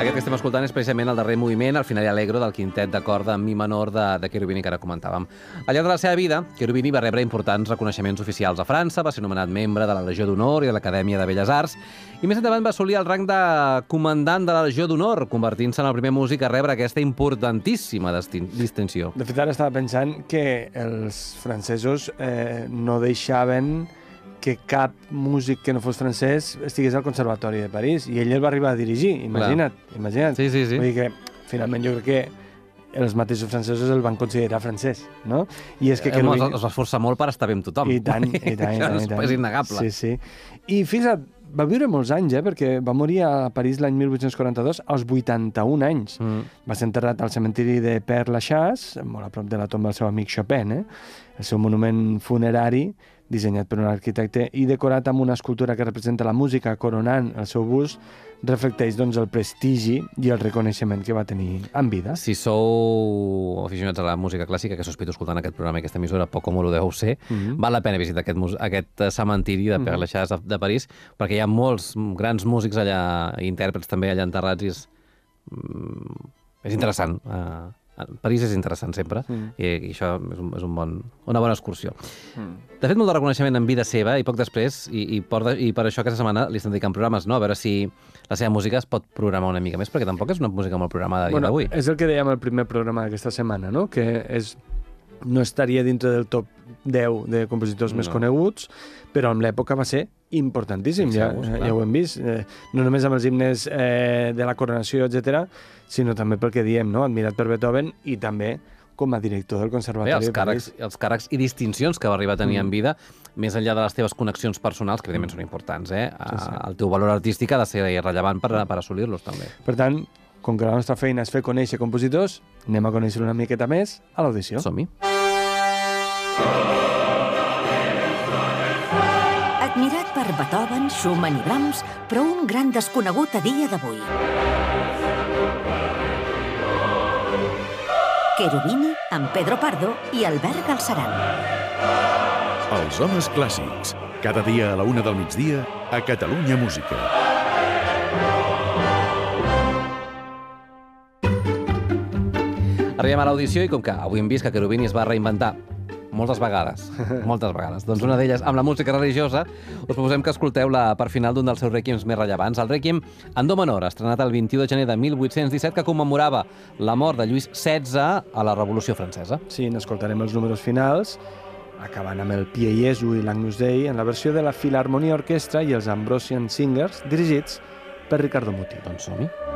Aquest que estem escoltant és precisament el darrer moviment, el finale allegro del quintet de corda en mi menor de Cherubini que ara comentàvem. Al llarg de la seva vida, Cherubini va rebre importants reconeixements oficials a França, va ser nomenat membre de la Legió d'Honor i de l'Acadèmia de Belles Arts, i més endavant va assolir el rang de comandant de la Legió d'Honor, convertint-se en el primer músic a rebre aquesta importantíssima distinció. De fet, ara estava pensant que els francesos no deixaven que cap músic que no fos francès estigués al Conservatori de París, i ell el va arribar a dirigir, imagina't. Sí. Vull dir que, finalment, jo crec que els mateixos francesos el van considerar francès, no? I és que Cherubini es va esforçar molt per estar bé amb tothom. I tant. És innegable. Sí. I fixa't, va viure molts anys, perquè va morir a París l'any 1842, als 81 anys. Va ser enterrat al cementiri de Père Lachaise, molt a prop de la tomba del seu amic Chopin, el seu monument funerari, dissenyat per un arquitecte i decorat amb una escultura que representa la música coronant el seu bust, reflecteix el prestigi i el reconeixement que va tenir en vida. Si sou aficionats a la música clàssica, que sospito escoltant aquest programa i aquesta emissora, poc o molt ho deu ser, val la pena visitar aquest cementiri de Père Lachaise de París, perquè hi ha molts grans músics allà, i intèrprets també allà enterrats, i és interessant. París és interessant sempre, i això és una bona excursió. De fet, molt de reconeixement en vida seva, i poc després, i per això aquesta setmana li estan dedicant programes, no? A veure si la seva música es pot programar una mica més, perquè tampoc és una música molt programada a dia d'avui. És el que dèiem al primer programa d'aquesta setmana, no? Que no estaria dintre del top 10 de compositors més coneguts, però en l'època va ser importantíssim, ja ho hem vist. No només amb els himnes de la coronació, etc., sinó també pel que diem, no? Admirat per Beethoven, i també com a director del Conservatori de París. Els càrrecs i distincions que va arribar a tenir en vida, més enllà de les teves connexions personals, que evidentment són importants, el teu valor artístic ha de ser rellevant per assolir-los, també. Per tant, com que la nostra feina és fer conèixer compositors, anem a conèixer una miqueta més a l'audició. Som-hi. Admirat per Beethoven, Schumann i Brahms, però un gran desconegut a dia d'avui. Cherubini, amb Pedro Pardo i Albert Galceran. Els homes clàssics, cada dia a la 1 del migdia, a Catalunya Música. Arribem a l'audició i com que avui hem vist que Cherubini es va reinventar moltes vegades, doncs una d'elles amb la música religiosa, us proposem que escolteu la part final d'un dels seus rèquiems més rellevants, el rèquiem en do menor, estrenat el 21 de gener de 1817, que commemorava la mort de Lluís XVI a la Revolució Francesa. Sí, n'escoltarem els números finals, acabant amb el Pie Jesu i l'Agnus Dei, en la versió de la Filharmonia Orquestra i els Ambrosian Singers, dirigits per Riccardo Muti. Doncs som-hi.